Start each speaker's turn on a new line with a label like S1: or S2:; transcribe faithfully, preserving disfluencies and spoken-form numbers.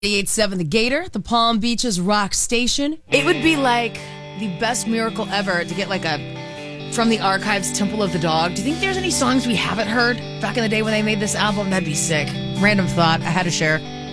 S1: eight seven The Gator, the Palm Beaches Rock Station. It would be like the best miracle ever to get like a From the Archives Temple of the Dog. Do you think there's any songs we haven't heard back in the day when they made this album? That'd be sick. Random thought I had to share.